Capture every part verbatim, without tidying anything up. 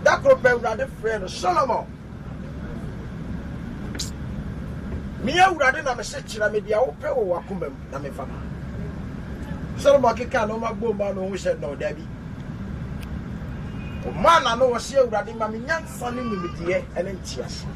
That group of friend Solomon. Mia urade na message na media ope wo wakoma na me fama. Solomon keka no magbo ma no hu said no dabi. O man na no wo se urade ma me nyansa ne nimidie ene ntiase.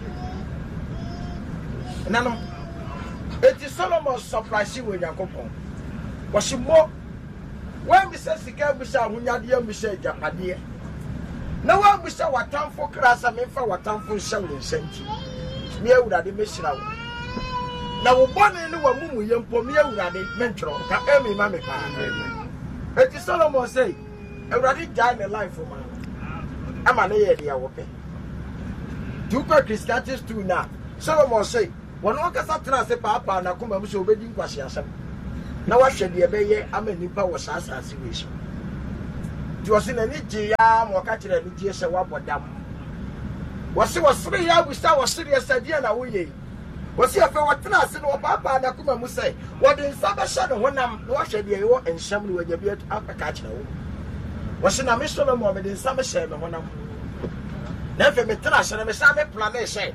Nano it is Solomon surprise we Yakopon. Was mo when we say sika bi sha hunyade bi sha japade. Na wa bi sha watamfo krasa me fa watamfo hye wo nsanti. Me urade me hira wo. Na wo bone ni wa mumu yempo me urade mentro ka emi ma me pa. It is Solomon say urade die the life for man. Ama na ye dia wo pe. Do ko Christians too now. Solomon say one okasa tra se papa na kuma mu se obedi nkwase asem. Na wa hwe de ebeye ama nipa wo sasa situation. Di wose na ni je ya mo ka kire ni je se wa bodam. Wose wosre ya bu sa wosre ya sadie na wo ye. Wose afa wotena ase no papa na kuma mu se wo de nsa ba hye no honam na wa hwe de ye wo enhyam no wanya bi aka ka kire wo. Wose na me Solomon me de nsa ba hye no honam. Na fe me tra hye me sa me plan e hye.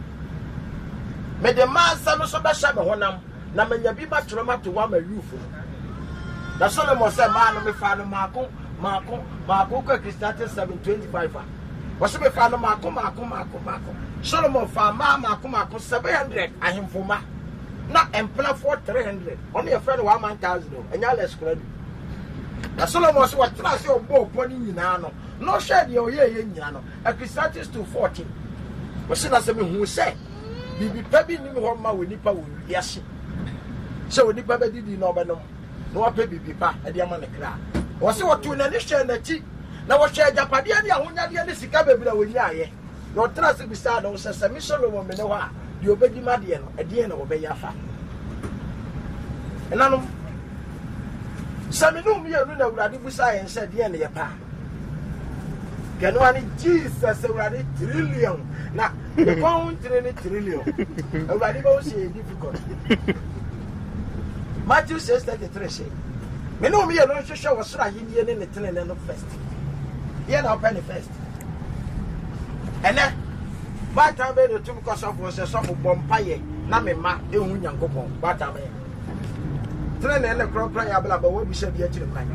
Me de man sa no so ba hye me honam. Na manya bi ba troma to wa ma yufu. Na Solomon say man me fa no mako mako mako ka Christian seven twenty-five. Was me fa no mako mako mako mako. Solomon fa ma mako mako seven hundred ahemfoma. Na empla for three hundred. Only a friend one thousand. Enya less credit. Na Solomon say what try say obo poni nyina no. No share the oye ye nyina no. A Christian to fourteen. Was na say me hu say bibi pa bi ni me ho ma we nipa wo wiase. So when the baby did no be no no baby pa e dey ma ne kra wo se wo tu na ne hwe na ti na wo hwe japade ne ahonyade ne sika baby na woni aye no tra se bi sa no se se mi Solomon me ne ho a di obedi ma de no e de na wo be ya fa enano saminu mi enu na urade bu sa yen se de ne ye pa kanu ani Jesus urade trillion na the pound trillion urade ba o se difficult. Matthew says thirty-three say, me no me no hwehwe wo soro ahenni ne ne tenene no first. Here na open first. And then by time be the two because of was so for bompaye na me ma ehu nyankopon by time. Tenene ne kro kro ya bla ba wo bi se bi akire kwan.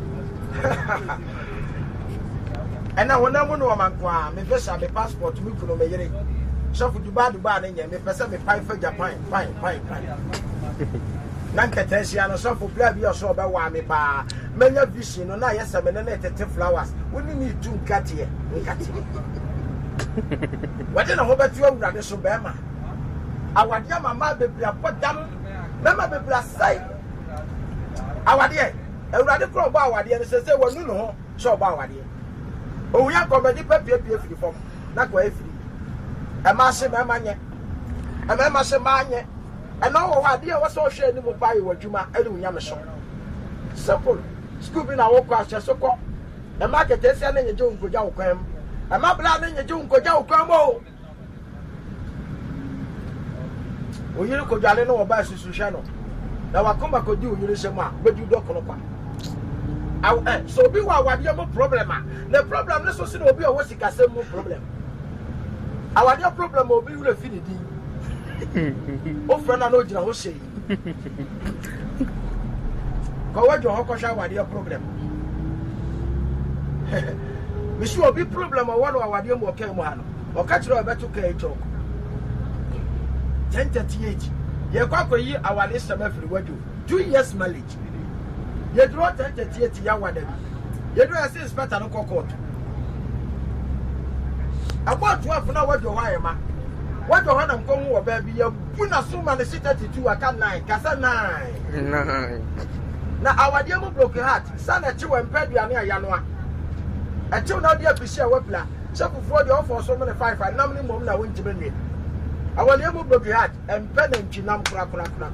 And now when I'm no man kwa me visa me passport me kuno me yere. So for Dubai Dubai na nya me pese me pai for Japan fine fine fine. Nanka tensia no so for bla bi so be wa me pa menya vision no na yesa me na tete flowers woni ni tu nkate nkate wade na ho betu awurade so be ma awade mama bebra podam mama bebra sai awade awurade kro ba awade no se se wonu no ho so ba awade o ya komedi papie pie firi fom na kwa efiri e ma se mama nye e ma se ma nye and now what dear was so share no buy what you ma elu nyame so simple school bi na wo kwa so ko e market ese na nyeje unkoja okwam e ma bla na nyeje unkoja okwam o o yiri ko jale no ba susu hwe no na wakoma ko di o yiri se ma bedu do kono kwa aw eh so bi wa wade mo problem a the problem no so se no obi o wo sika se mo problem awade problem obi wure fi ni di o frana no jina ho sei ko wajo ho ko sha wade problem mi sure obi problem o wano awade mo ke mo ha no o ka kire obeto ka echo ten thirty-eight ye kwa kwa yi awade sama firi wajo two years marriage ye draw ten thirty-eight ya wada bi ye do ase inspector no court about twelve na wajo wa ye ma wajo ha na nkomu wo ba bi ya buna suma ne thirty-two aka nine kasa nine nine na awade mo broken heart sana chi we mpeduane aya no a e chi na odi apisi a wapla chefufo de ofo so me five five nam ni mom na won jibe ni awale mo broken heart empe na ntwinam kura kura kura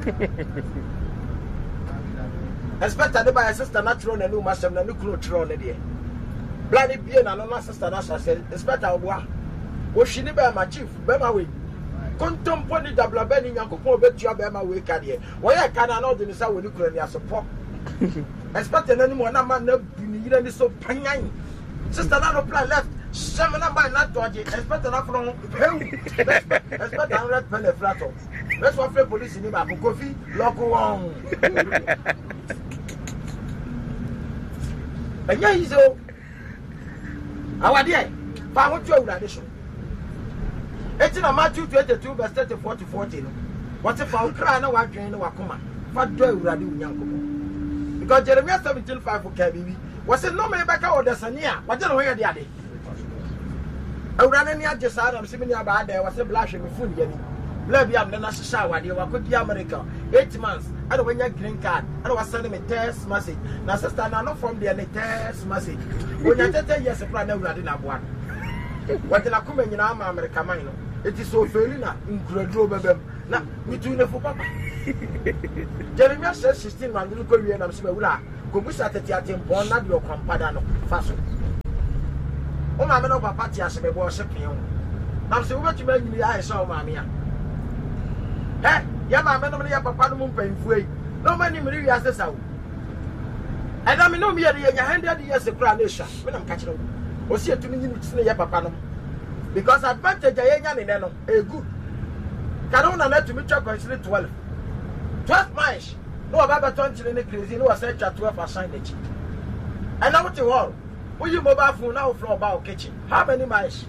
expect the by sister natural na no masem na no kuro tro ne de blani bie na no na sister na say expect oboa wo hwini ba ma chief ba ma we kontompo ni dabla ba ni nyankopon obetua ba ma we ka de wo ye ka na no de ni sa wo ni kuro ni asopo expect na ni mo na ma na bi ni yire ni so panyan Sister Nano plan left. Seminar by not dodgy. Expect enough from expect a red pen flat. That's what the police in the coffee. Local one. And yeah, he's all. Our dear, found your addition. eighteen of Matthew twenty-two, verse thirty-four to fourteen. What if I cry no one drain no Wakuma? What do you do, young? Because Jeremiah seventeen five for K B B was it no man back out the Sania? What don't hear the other? I ran any just out of similar bad there was a blush in the food. Blab yam, then I shower, you were good America. Eight months, I don't want your green card. I was sending a test message. Now, sister, I'm not from the test message. When you tell yes, a plan, I didn't have one. What did I come in America? Mine? It is so failing now. Incredible. Now, we do the for papa. Jeremiah says sixteen man, little Korean, I'm saying, go wish at the theatre, born not your compadano. Faso. Oh, my man of a party as a boy, second. I'm saying, what you make me, I saw mamma. Eh, yeah, my man of your papa, no pain free. No money, Maria, as the sound. And I mean, no, me, a hundred years of coronation when I'm catching them. Was here to me, you see your papa. Because advantage I ain't in a good. Canona let to me check consider twelve. Twelve miles. No about twenty in the crazy, no search at twelve assigned it. And now what you all? Will you mobile phone now from about kitchen? How many miles?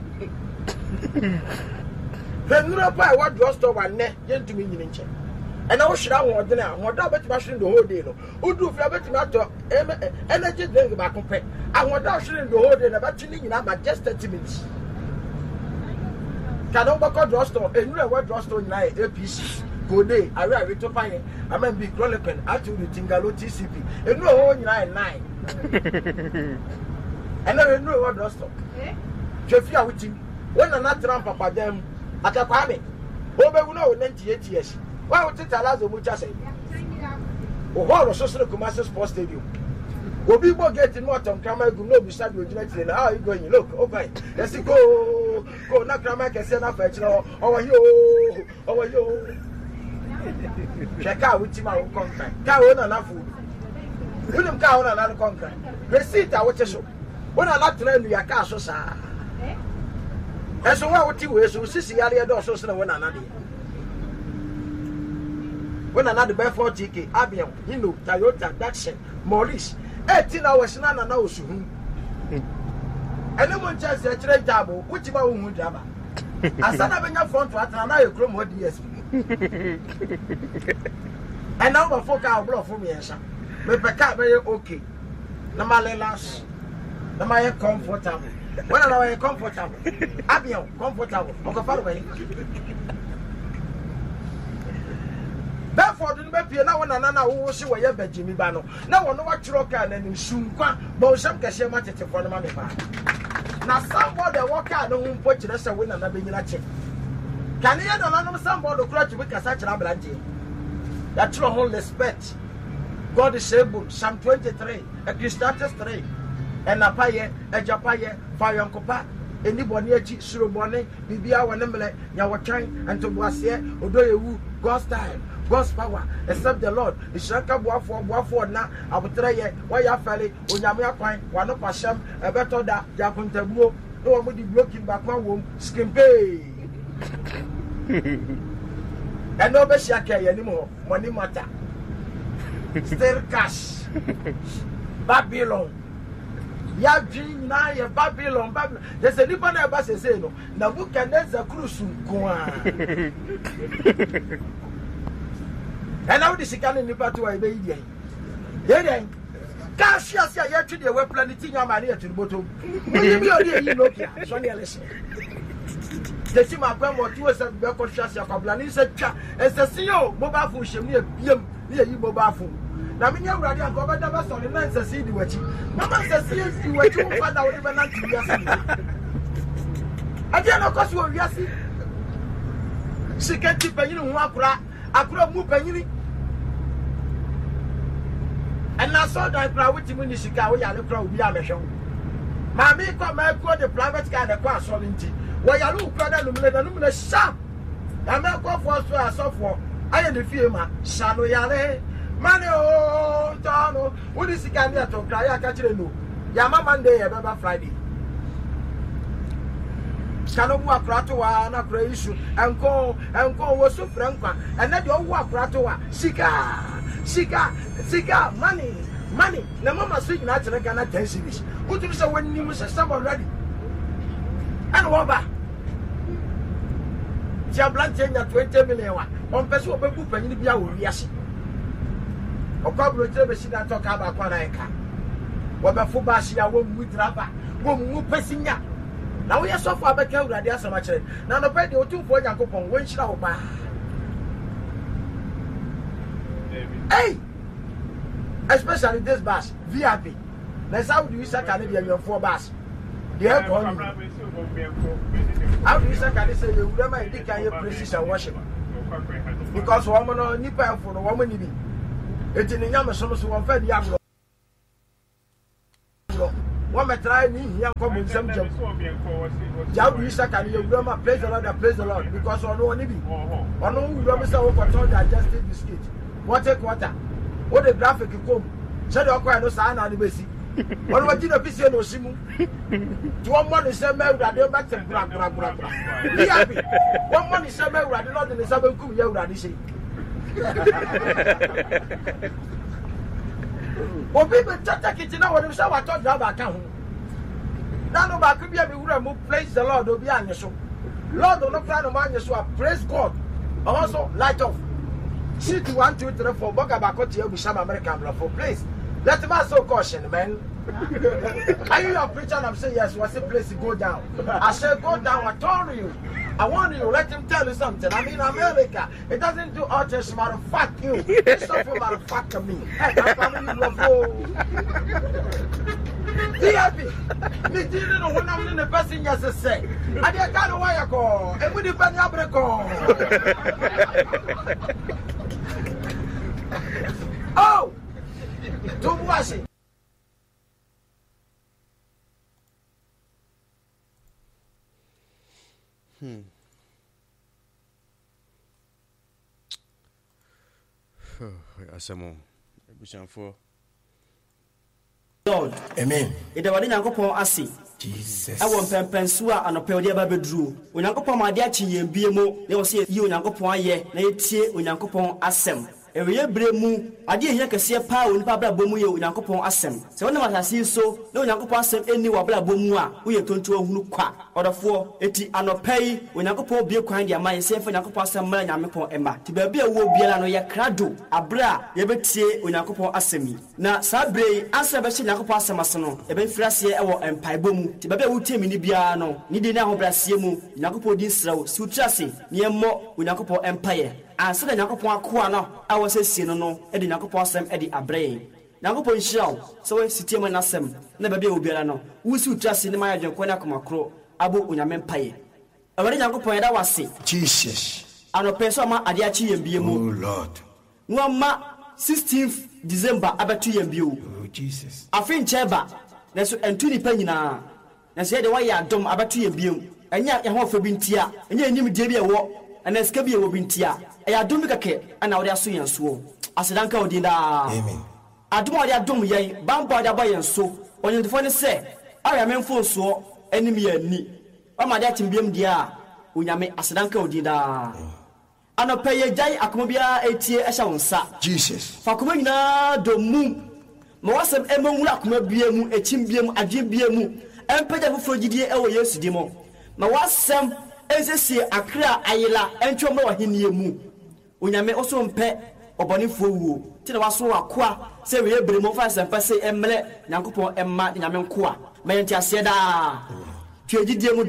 Then you know why what drugstore one net to me in check. And I should have one dinner, what about machine the whole day? Who do for better matter energy drink back compare? I want to shoot in the whole day about chilling in about just thirty minutes. Can over drugstore and you what drugstore in A P C. Go day, I read to find it. I mean, be Grolican, actually, Tingalo T C P. And no, nine nine. And I know what drugstore. Jeffia with him. When I'm not Trump, Papa, them at a Kwame. Over we know ninety-eight years. Why would it tell us the mucha say? Oh, what was social commercial sports stadium? Go people getting what on camera, go no beside you. How are you going? Look, okay, let's go. Go, not camera can send a fetch. Oh, you, oh, you. Check out with him out contract. Cow on enough food. William Cow on another contract. Receipt, I watch a show. When I like to learn your car, so sir. And so, what you wish, so see, I had also when another. When another by forty K, Abion, you know, Toyota, Datsun, Maurice, eighteen hours, none and now soon. And no one just a trade double, which you won't have. As I have enough front to another chrome what D S P. And now my folk are blow for me, sir. But the cat very okay. No matter last, no matter comfortable. When I am comfortable, Abion, comfortable, okay, follow me. Therefore, the baby now one another who will see where you're Jimmy Bano. Now, one what you can and soon, but some can share much for the money. Now, somebody walk out and put you as a winner and being a chief. Can you know somebody cry to make a such an avalanche? That's your whole respect. God is able, Psalm twenty-three, Ecclesiastes three, and a paye, a japaye, fire and copa. Anybody, Surubone, Bibia, one emblem, Yawatine, and Tobuasia, Odoyewu, God's time. God's power, except the Lord. The Shaka Buafo, Buafo, now, I will try it. Why you fairly, Unyamia Pine, one of Pasham, a better that Japuntabu, no one will be blocking back one womb, skin pay. And no Beshaka anymore, money matter. Still cash. Babylon. Ya dream now, ya Babylon, Babylon. There's a different about say no. Nebuchadnezzar cruise. And now this is coming to a baby. Then, cash yes, I had to the web planting your money to the bottom. You know, Sonia, listen. The team of Grandma to us at Belco Shasha Coblani said, as the C E O, mobile phone, she near you mobile phone. Now, when you're ready, I'm going to have a son and answer see the watching. Mamma says, yes, you were to find out even ninety years. I didn't know because you were yes. She can't keep a you know, I could have moved penny. And I saw that crowd with him in the Chicago, and the crowd be a show. Mammy got my the private car, the car solidity. Why you look at the luminous sharp? I'm not going for us so for. I am the firma, Shano Yale. Money, oh, Tano, what is the candy to cry? I catch you. Yama Monday, Baba Friday. Canobu Akratoa, na Craishu, and go and go was so franca, and then you walk Kratoa, Sika, Sika, Sika, money, money. The mama sweet natural cannot tell you this. Good to say when you was some already. And Waba Jablantin at twenty million on Peso Babu Penibia will yes. O couple of times that talk about Quanaika. Waba Fubasia won't with Rapa, won't move passing ya. Now we are so far back out there so much. Now the pay you two for your coupon when she now buy. Hey, especially this bus, V I P. That's how do you say Canadian your four bus? The airport. How do you say can say you remember you can precision worship? Because woman no nipa for the woman ni. Eti ni nyama so so won fa dia agro. One me try ni here come in some job. How do you say can you remember praise the Lord, praise the Lord because ono oni bi. Ono we remember say we control the adjusted biscuit. What take water. What the graphic come. Say the okwa no sa na ni besi. One what did a piece no simu. To one money say me urade o back to bra bra bra bra. Happy. One money say me urade Lord ni sabe kum ye urade say. Obi be tata kitina won say wa to job aka ho. Na no ba ku bia be wura mo praise the Lord obi anye so. Lord no cry no anye so praise God. Also light off. Sheet one two three four boga ba ko tie obusham American bla for place. Let me so caution, man. Are you a preacher? And I'm saying yes. What's the place to go down? I said go down. I told you. I want you. Let him tell you something. I mean, America. It doesn't do all this matter. Fuck you. It's not for matter. Fuck me. Hey, I'm coming to V I P. Me didn't know when I'm in the person just to say. I didn't know why I call. And we didn't have a call. Oh. Don't wash it. Hmm. Asamo. Ebushanfo. Lord. Amen. Ida wadi nyankopon ase. Jesus. Awo mpempenso a anope odi aba bedru. Onyankopon ma ade achi yembie mu. Ne wo se yi onyankopon aye na yetie onyankopon asem. Ewe bremu ade ehia kese pa onipa bra bomu ye onyankopon asem se wona matase so na onyankopon asem eni wa bra bomu a wo ye tonto ahunu kwa odofo eti anopai onyankopon bie kwan dia man se fa onyankopon asem mara nyamepon emba ti ba bia wo biara no ye krado abra ye betie onyankopon asemi na sabre ansa be hye onyankopon asem asono e be mfirase ewo empai bomu ti ba bia wo tie mi ni bia no ni de na ho brasie mu onyankopon di srawo si utrase ni emmo onyankopon empaye ansa da nyakopon akoa no a wosesi no no e de nyakopon asem e de abrɛ nyakopon hyiaw so we sitie man asem na ba bia obiara no wusi utrase ne ma yadwen na komakro abo onyame mpaye awari nyakopon yada wase Jesus anope so ma ade achi yembie mu oh Lord no ma sixteenth December abetu yembie oh Jesus afin cheba na so entu ni pa nyina na se de wa ya dom abetu yembie mu enya ye ho fa bi ntia enya enim die bi ewo ana ska bi ewo bi ntia ya dum kake ana wode aso yen so asedanka odi da amen adum wode adum yen bambo wode aboyen so onyendefo ne se aya menfo so anim ya ni o ma de atimbiem dia onyame asedanka odi da ano peye jai akoma bia etie ehya wonsa Jesus fakoma nyina do mu ma wasem emonwura akoma bia mu echimbiem adwebia mu empeja foforo gidie ewo Yesu di mo ma wasem ensesi akra ayela entwomro wahenie mu onyame oso mpe obonifo wuo ti na waso akoa se we ebremo fa sempa se emle nyankopon emma nyame nkoa mayenti ase da tuagidie mu